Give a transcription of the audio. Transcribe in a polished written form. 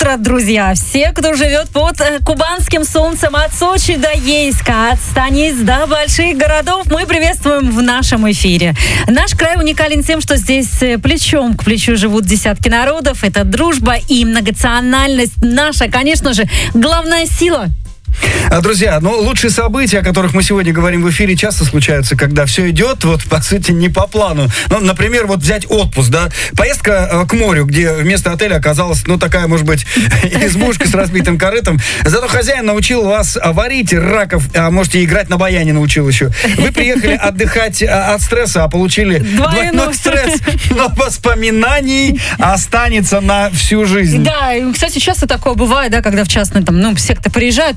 утро, друзья! Все, кто живет под кубанским солнцем от Сочи до Ейска, от станиц до больших городов, мы приветствуем в нашем эфире. Наш край уникален тем, что здесь плечом к плечу живут десятки народов. Это дружба и многонациональность. Наша, конечно же, главная сила. Друзья, лучшие события, о которых мы сегодня говорим в эфире, часто случаются, когда все идет, по сути, не по плану. Например, взять отпуск, да, поездка к морю, где вместо отеля оказалась, такая, может быть, избушка с разбитым корытом. Зато хозяин научил вас варить раков, а может, и играть на баяне научил еще. Вы приехали отдыхать от стресса, а получили двойной стресс, но воспоминаний останется на всю жизнь. Да, и, кстати, часто такое бывает, да, когда в частный, секты приезжают,